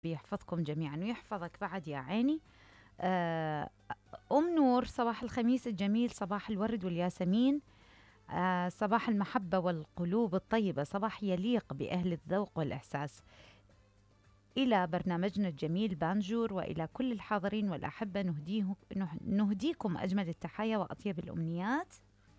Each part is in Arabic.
يحفظكم جميعا ويحفظك بعد يا عيني. آه، أم نور، صباح الخميس الجميل، صباح الورد والياسمين، صباح المحبة والقلوب الطيبة، صباح يليق بأهل الذوق والإحساس. إلى برنامجنا الجميل بانجور، وإلى كل الحاضرين والأحبة نهديكم أجمل التحايا وأطيب الأمنيات،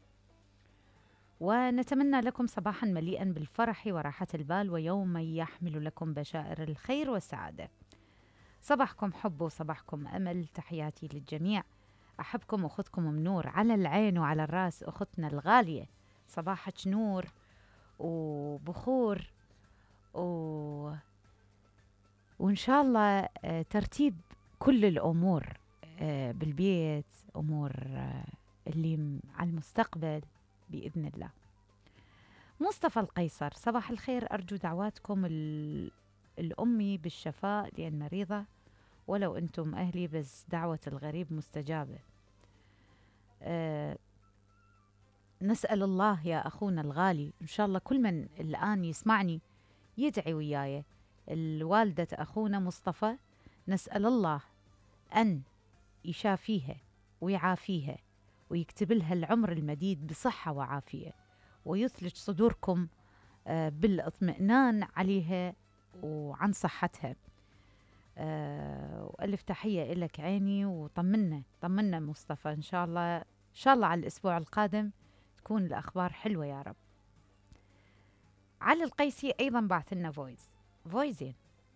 ونتمنى لكم صباحا مليئا بالفرح وراحة البال، ويوما يحمل لكم بشائر الخير والسعادة. صباحكم حب وصباحكم أمل، تحياتي للجميع. أحبكم أختكم منور، على العين وعلى الراس أختنا الغالية. صباحك نور وبخور و... وإن شاء الله ترتيب كل الأمور بالبيت، أمور اللي على المستقبل بإذن الله. مصطفى القيصر، صباح الخير، أرجو دعواتكم الأمي بالشفاء لأن مريضة، ولو أنتم أهلي بس دعوة الغريب مستجابة. نسأل الله يا أخونا الغالي، إن شاء الله كل من الآن يسمعني يدعي وياي الوالدة أخونا مصطفى، نسأل الله أن يشافيها ويعافيها ويكتب لها العمر المديد بصحة وعافية، ويثلج صدوركم بالاطمئنان عليها وعن صحتها. وألف تحية إلك عيني، وطمنا مصطفى، إن شاء الله إن شاء الله على الأسبوع القادم تكون الأخبار حلوة يا رب. علي القيسي أيضا بعث لنا فويزين.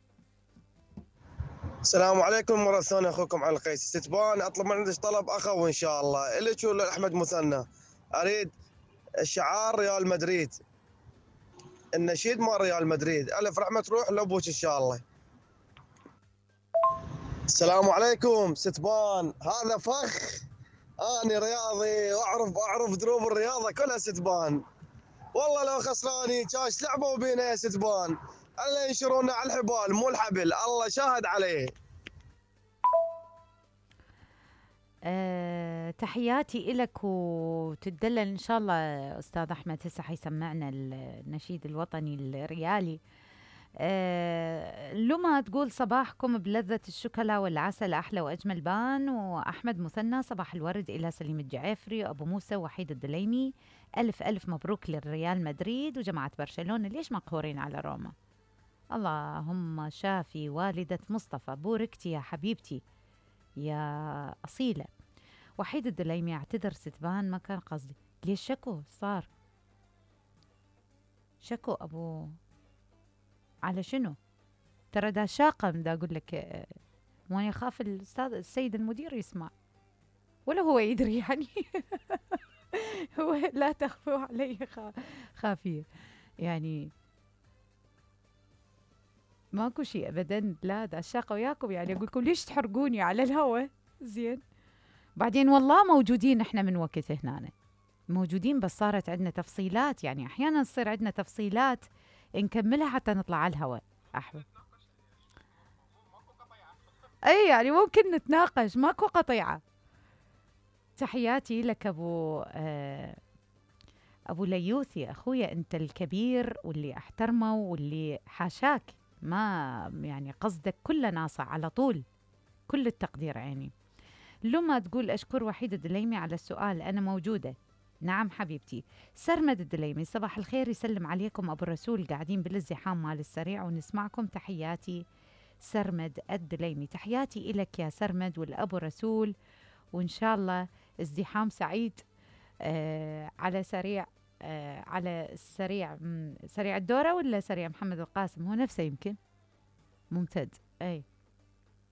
السلام عليكم مرة ثانية، أخوكم على القيس ستبان. أطلب من عندك طلب أخو إن شاء الله، إلك ولا أحمد مثنى. أريد شعار ريال مدريد، النشيد مال ريال مدريد، ألف رحمة تروح لأبوك إن شاء الله. السلام عليكم ستبان، هذا فخ. أنا رياضي وأعرف دروب الرياضة كلها ستبان. والله لو خسراني كاش لعبوا بينا يا ستبان، الا ينشرونا على الحبال مو الحبل، الله شاهد عليه. تحياتي إلك وتدلل إن شاء الله. أستاذ أحمد هسه حيسمعنا النشيد الوطني الريالي. لما تقول صباحكم بلذة الشوكولا والعسل أحلى وأجمل بان. وأحمد مثنى، صباح الورد إلى سليم الجعافري وأبو موسى وحيد الدليمي، ألف ألف مبروك للريال مدريد وجماعة برشلونة، ليش مقهورين على روما؟ اللهم شافي والدة مصطفى، بوركتي يا حبيبتي يا أصيلة. وحيد الدليمي، اعتذر ستبان ما كان قصدي. ليش شكو صار؟ شكو أبو على شنو؟ ترى دا شاقم دا أقول لك، وانا يخاف الأستاذ السيد المدير يسمع، ولا هو يدري يعني. هو لا تخفوا علي خافية يعني، ماكو شيء أبدا. لا دا الشاقة وياكم يعني، أقول لكم ليش تحرقوني على الهوا؟ زين. بعدين والله موجودين احنا من وقت هنا موجودين، بس صارت عندنا تفصيلات، يعني أحيانا تصير عندنا تفصيلات نكملها حتى نطلع على الهواء. أحوى أي يعني ممكن نتناقش، ماكو قطيعة. تحياتي لك أبو ليوثي، أخويا أنت الكبير واللي أحترمه واللي حاشاك، ما يعني قصدك كل ناصع على طول، كل التقدير عيني. لما تقول أشكر وحيد الدليمي على السؤال، أنا موجودة. نعم حبيبتي. سرمد الدليمي، صباح الخير، يسلم عليكم أبو الرسول، قاعدين بالازدحام مال السريع ونسمعكم، تحياتي. سرمد الدليمي، تحياتي إلك يا سرمد والأبو الرسول، وإن شاء الله ازدحام سعيد على سريع، على سريع الدورة ولا سريع محمد القاسم، هو نفسه يمكن ممتد. أي